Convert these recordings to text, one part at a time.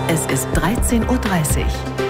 Es ist 13:30 Uhr.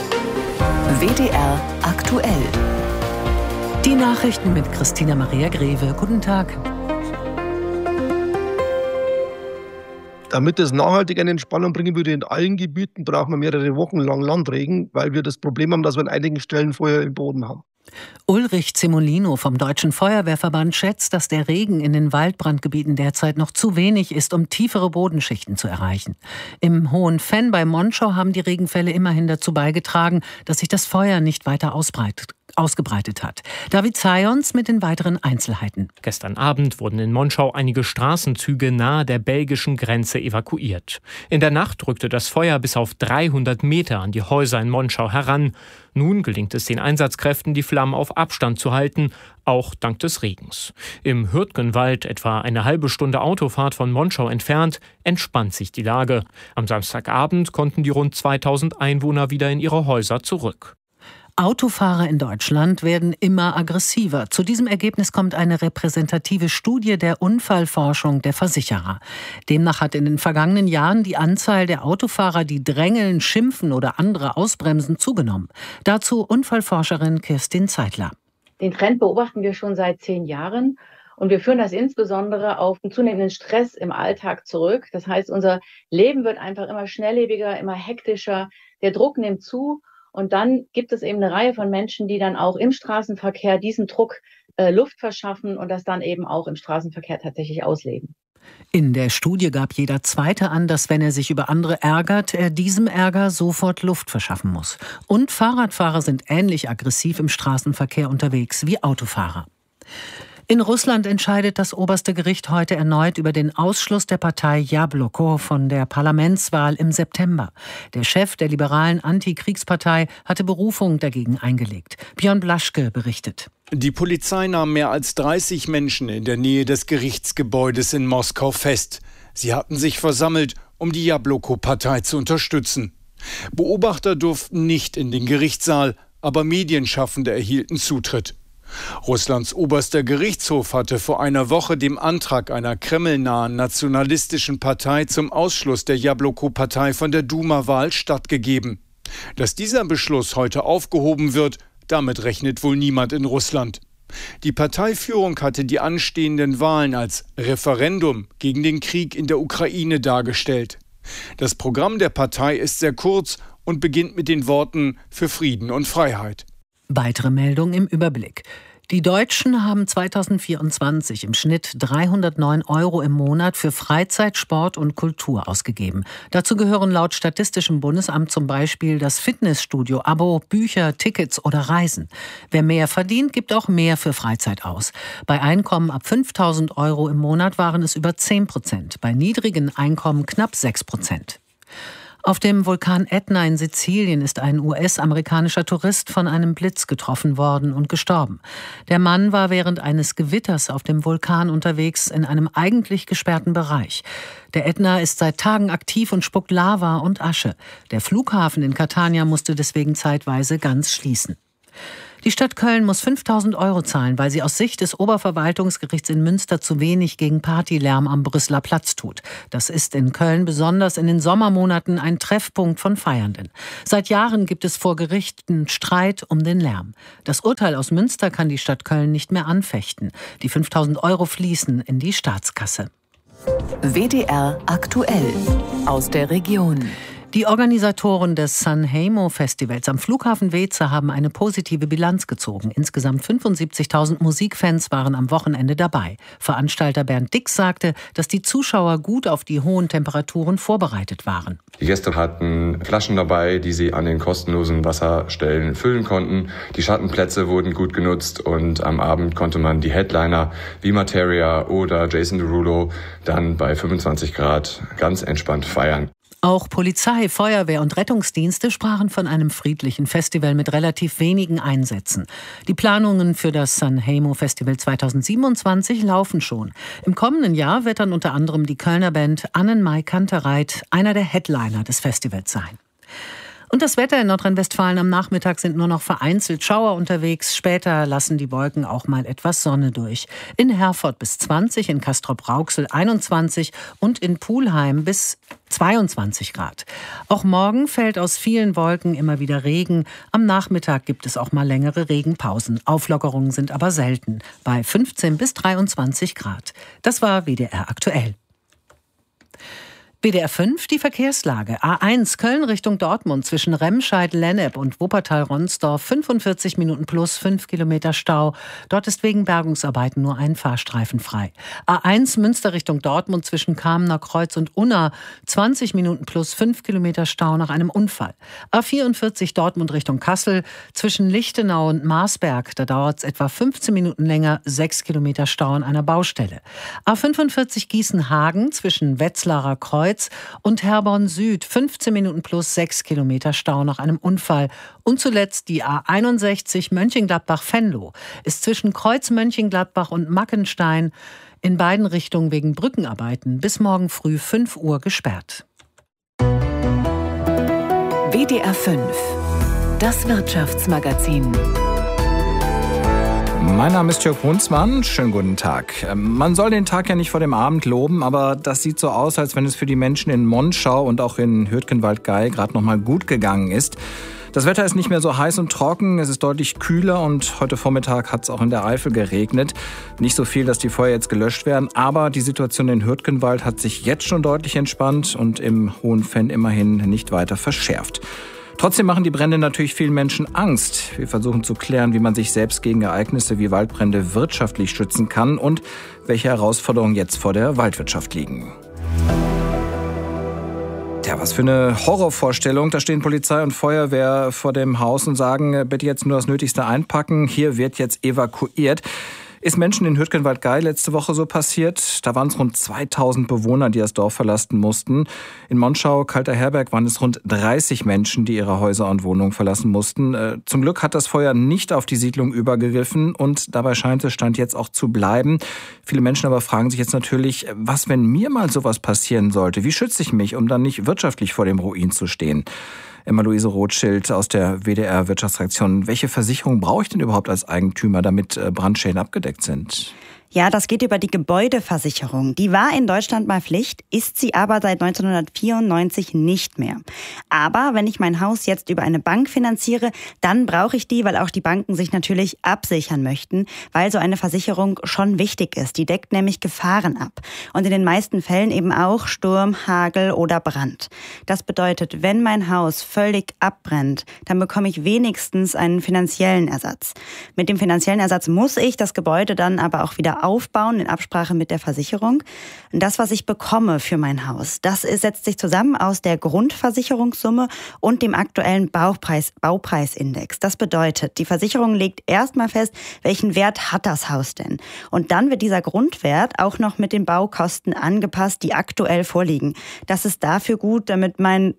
WDR aktuell. Die Nachrichten mit Christina Maria Greve. Guten Tag. Damit es nachhaltig eine Entspannung bringen würde in allen Gebieten, brauchen wir mehrere Wochen lang Landregen, weil wir das Problem haben, dass wir an einigen Stellen Feuer im Boden haben. Ulrich Zemolino vom Deutschen Feuerwehrverband schätzt, dass der Regen in den Waldbrandgebieten derzeit noch zu wenig ist, um tiefere Bodenschichten zu erreichen. Im Hohen Venn bei Monschau haben die Regenfälle immerhin dazu beigetragen, dass sich das Feuer nicht weiter ausgebreitet hat. David Zayons mit den weiteren Einzelheiten. Gestern Abend wurden in Monschau einige Straßenzüge nahe der belgischen Grenze evakuiert. In der Nacht rückte das Feuer bis auf 300 Meter an die Häuser in Monschau heran. Nun gelingt es den Einsatzkräften, die Flammen auf Abstand zu halten, auch dank des Regens. Im Hürtgenwald, etwa eine halbe Stunde Autofahrt von Monschau entfernt, entspannt sich die Lage. Am Samstagabend konnten die rund 2000 Einwohner wieder in ihre Häuser zurück. Autofahrer in Deutschland werden immer aggressiver. Zu diesem Ergebnis kommt eine repräsentative Studie der Unfallforschung der Versicherer. Demnach hat in den vergangenen Jahren die Anzahl der Autofahrer, die drängeln, schimpfen oder andere ausbremsen, zugenommen. Dazu Unfallforscherin Kirstin Zeitler. Den Trend beobachten wir schon seit 10 Jahren. Und wir führen das insbesondere auf den zunehmenden Stress im Alltag zurück. Das heißt, unser Leben wird einfach immer schnelllebiger, immer hektischer. Der Druck nimmt zu. Und dann gibt es eben eine Reihe von Menschen, die dann auch im Straßenverkehr diesem Druck Luft verschaffen und das dann eben auch im Straßenverkehr tatsächlich ausleben. In der Studie gab jeder Zweite an, dass wenn er sich über andere ärgert, er diesem Ärger sofort Luft verschaffen muss. Und Fahrradfahrer sind ähnlich aggressiv im Straßenverkehr unterwegs wie Autofahrer. In Russland entscheidet das oberste Gericht heute erneut über den Ausschluss der Partei Jabloko von der Parlamentswahl im September. Der Chef der liberalen Antikriegspartei hatte Berufung dagegen eingelegt. Björn Blaschke berichtet. Die Polizei nahm mehr als 30 Menschen in der Nähe des Gerichtsgebäudes in Moskau fest. Sie hatten sich versammelt, um die Jabloko-Partei zu unterstützen. Beobachter durften nicht in den Gerichtssaal, aber Medienschaffende erhielten Zutritt. Russlands oberster Gerichtshof hatte vor einer Woche dem Antrag einer kremlnahen nationalistischen Partei zum Ausschluss der Jabloko-Partei von der Duma-Wahl stattgegeben. Dass dieser Beschluss heute aufgehoben wird, damit rechnet wohl niemand in Russland. Die Parteiführung hatte die anstehenden Wahlen als Referendum gegen den Krieg in der Ukraine dargestellt. Das Programm der Partei ist sehr kurz und beginnt mit den Worten für Frieden und Freiheit. Weitere Meldung im Überblick. Die Deutschen haben 2024 im Schnitt 309 € im Monat für Freizeit, Sport und Kultur ausgegeben. Dazu gehören laut Statistischem Bundesamt zum Beispiel das Fitnessstudio-Abo, Bücher, Tickets oder Reisen. Wer mehr verdient, gibt auch mehr für Freizeit aus. Bei Einkommen ab 5.000 € im Monat waren es über 10%, bei niedrigen Einkommen knapp 6%. Auf dem Vulkan Ätna in Sizilien ist ein US-amerikanischer Tourist von einem Blitz getroffen worden und gestorben. Der Mann war während eines Gewitters auf dem Vulkan unterwegs in einem eigentlich gesperrten Bereich. Der Ätna ist seit Tagen aktiv und spuckt Lava und Asche. Der Flughafen in Catania musste deswegen zeitweise ganz schließen. Die Stadt Köln muss 5.000 € zahlen, weil sie aus Sicht des Oberverwaltungsgerichts in Münster zu wenig gegen Partylärm am Brüsseler Platz tut. Das ist in Köln besonders in den Sommermonaten ein Treffpunkt von Feiernden. Seit Jahren gibt es vor Gerichten Streit um den Lärm. Das Urteil aus Münster kann die Stadt Köln nicht mehr anfechten. Die 5.000 € fließen in die Staatskasse. WDR aktuell aus der Region. Die Organisatoren des Sanremo-Festivals am Flughafen Weeze haben eine positive Bilanz gezogen. Insgesamt 75.000 Musikfans waren am Wochenende dabei. Veranstalter Bernd Dix sagte, dass die Zuschauer gut auf die hohen Temperaturen vorbereitet waren. Die Gäste hatten Flaschen dabei, die sie an den kostenlosen Wasserstellen füllen konnten. Die Schattenplätze wurden gut genutzt und am Abend konnte man die Headliner wie Materia oder Jason Derulo dann bei 25 Grad ganz entspannt feiern. Auch Polizei, Feuerwehr und Rettungsdienste sprachen von einem friedlichen Festival mit relativ wenigen Einsätzen. Die Planungen für das Sanremo-Festival 2027 laufen schon. Im kommenden Jahr wird dann unter anderem die Kölner Band Annenmai Kantereit einer der Headliner des Festivals sein. Und das Wetter in Nordrhein-Westfalen: am Nachmittag sind nur noch vereinzelt Schauer unterwegs. Später lassen die Wolken auch mal etwas Sonne durch. In Herford bis 20, in Castrop-Rauxel 21 und in Pulheim bis 22 Grad. Auch morgen fällt aus vielen Wolken immer wieder Regen. Am Nachmittag gibt es auch mal längere Regenpausen. Auflockerungen sind aber selten, bei 15 bis 23 Grad. Das war WDR aktuell. WDR 5, die Verkehrslage. A1 Köln Richtung Dortmund zwischen Remscheid-Lennep und Wuppertal-Ronsdorf 45 Minuten plus 5 Kilometer Stau. Dort ist wegen Bergungsarbeiten nur ein Fahrstreifen frei. A1 Münster Richtung Dortmund zwischen Kamener Kreuz und Unna 20 Minuten plus 5 Kilometer Stau nach einem Unfall. A44 Dortmund Richtung Kassel zwischen Lichtenau und Marsberg. Da dauert es etwa 15 Minuten länger, 6 Kilometer Stau an einer Baustelle. A45 Gießen-Hagen zwischen Wetzlarer Kreuz und Herborn Süd 15 Minuten plus 6 Kilometer Stau nach einem Unfall. Und zuletzt die A61 Mönchengladbach-Venlo ist zwischen Kreuz Mönchengladbach und Mackenstein in beiden Richtungen wegen Brückenarbeiten bis morgen früh 5 Uhr gesperrt. WDR 5, das Wirtschaftsmagazin. Mein Name ist Jörg Brunsmann. Schönen guten Tag. Man soll den Tag ja nicht vor dem Abend loben, aber das sieht so aus, als wenn es für die Menschen in Monschau und auch in Hürtgenwald-Geil gerade noch mal gut gegangen ist. Das Wetter ist nicht mehr so heiß und trocken, es ist deutlich kühler und heute Vormittag hat es auch in der Eifel geregnet. Nicht so viel, dass die Feuer jetzt gelöscht werden, aber die Situation in Hürtgenwald hat sich jetzt schon deutlich entspannt und im Hohenfenn immerhin nicht weiter verschärft. Trotzdem machen die Brände natürlich vielen Menschen Angst. Wir versuchen zu klären, wie man sich selbst gegen Ereignisse wie Waldbrände wirtschaftlich schützen kann und welche Herausforderungen jetzt vor der Waldwirtschaft liegen. Tja, was für eine Horrorvorstellung. Da stehen Polizei und Feuerwehr vor dem Haus und sagen, bitte jetzt nur das Nötigste einpacken. Hier wird jetzt evakuiert. Ist Menschen in Hürtgenwald-Geil letzte Woche so passiert. Da waren es rund 2000 Bewohner, die das Dorf verlassen mussten. In Monschau, Kalter Herberg, waren es rund 30 Menschen, die ihre Häuser und Wohnungen verlassen mussten. Zum Glück hat das Feuer nicht auf die Siedlung übergegriffen und dabei scheint es Stand jetzt auch zu bleiben. Viele Menschen aber fragen sich jetzt natürlich, was, wenn mir mal sowas passieren sollte? Wie schütze ich mich, um dann nicht wirtschaftlich vor dem Ruin zu stehen? Emma-Luise Rothschild aus der WDR-Wirtschaftsredaktion. Welche Versicherung brauche ich denn überhaupt als Eigentümer, damit Brandschäden abgedeckt sind? Ja, das geht über die Gebäudeversicherung. Die war in Deutschland mal Pflicht, ist sie aber seit 1994 nicht mehr. Aber wenn ich mein Haus jetzt über eine Bank finanziere, dann brauche ich die, weil auch die Banken sich natürlich absichern möchten, weil so eine Versicherung schon wichtig ist. Die deckt nämlich Gefahren ab. Und in den meisten Fällen eben auch Sturm, Hagel oder Brand. Das bedeutet, wenn mein Haus völlig abbrennt, dann bekomme ich wenigstens einen finanziellen Ersatz. Mit dem finanziellen Ersatz muss ich das Gebäude dann aber auch wieder aufbauen in Absprache mit der Versicherung. Und das, was ich bekomme für mein Haus, das setzt sich zusammen aus der Grundversicherungssumme und dem aktuellen Baupreisindex. Das bedeutet, die Versicherung legt erstmal fest, welchen Wert hat das Haus denn? Und dann wird dieser Grundwert auch noch mit den Baukosten angepasst, die aktuell vorliegen. Das ist dafür gut, damit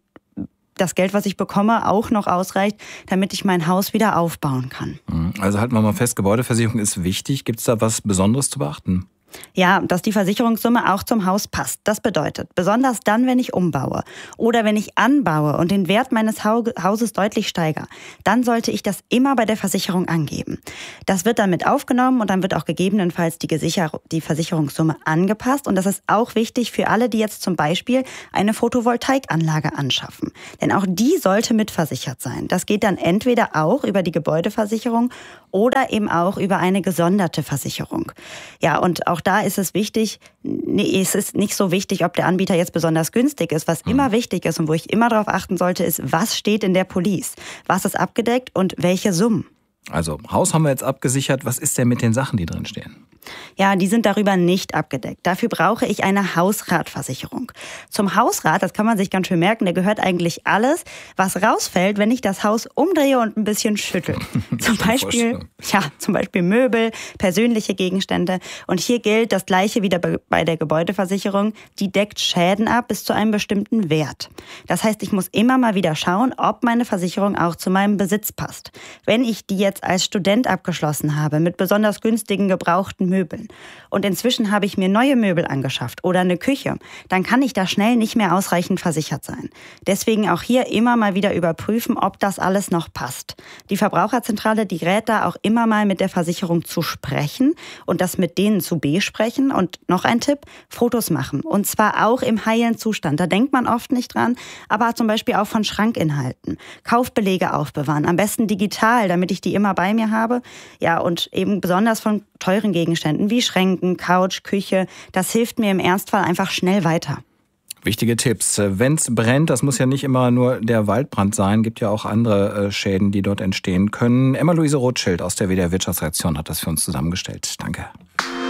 das Geld, was ich bekomme, auch noch ausreicht, damit ich mein Haus wieder aufbauen kann. Also halten wir mal fest, Gebäudeversicherung ist wichtig. Gibt es da was Besonderes zu beachten? Ja, dass die Versicherungssumme auch zum Haus passt. Das bedeutet, besonders dann, wenn ich umbaue oder wenn ich anbaue und den Wert meines Hauses deutlich steigere, dann sollte ich das immer bei der Versicherung angeben. Das wird dann mit aufgenommen und dann wird auch gegebenenfalls die Versicherungssumme angepasst. Und das ist auch wichtig für alle, die jetzt zum Beispiel eine Photovoltaikanlage anschaffen. Denn auch die sollte mitversichert sein. Das geht dann entweder auch über die Gebäudeversicherung oder eben auch über eine gesonderte Versicherung. Ja, und auch da ist es wichtig, es ist nicht so wichtig, ob der Anbieter jetzt besonders günstig ist. Was immer wichtig ist und wo ich immer darauf achten sollte, ist, was steht in der Police? Was ist abgedeckt und welche Summen? Also Haus haben wir jetzt abgesichert. Was ist denn mit den Sachen, die drin stehen? Ja, die sind darüber nicht abgedeckt. Dafür brauche ich eine Hausratversicherung. Zum Hausrat, das kann man sich ganz schön merken, da gehört eigentlich alles, was rausfällt, wenn ich das Haus umdrehe und ein bisschen schüttel. Zum Beispiel Möbel, persönliche Gegenstände. Und hier gilt das Gleiche wie bei der Gebäudeversicherung. Die deckt Schäden ab bis zu einem bestimmten Wert. Das heißt, ich muss immer mal wieder schauen, ob meine Versicherung auch zu meinem Besitz passt. Wenn ich die jetzt als Student abgeschlossen habe, mit besonders günstigen gebrauchten alten Möbeln. Und inzwischen habe ich mir neue Möbel angeschafft oder eine Küche. Dann kann ich da schnell nicht mehr ausreichend versichert sein. Deswegen auch hier immer mal wieder überprüfen, ob das alles noch passt. Die Verbraucherzentrale, die rät da auch immer mal mit der Versicherung zu sprechen und das mit denen zu besprechen. Und noch ein Tipp, Fotos machen. Und zwar auch im heilen Zustand. Da denkt man oft nicht dran, aber zum Beispiel auch von Schrankinhalten. Kaufbelege aufbewahren, am besten digital, damit ich die immer bei mir habe. Ja, und eben besonders von teuren Gegenständen wie Schränken, Couch, Küche. Das hilft mir im Ernstfall einfach schnell weiter. Wichtige Tipps. Wenn's brennt, das muss ja nicht immer nur der Waldbrand sein, gibt ja auch andere Schäden, die dort entstehen können. Emma-Luise Rothschild aus der WDR Wirtschaftsredaktion hat das für uns zusammengestellt. Danke.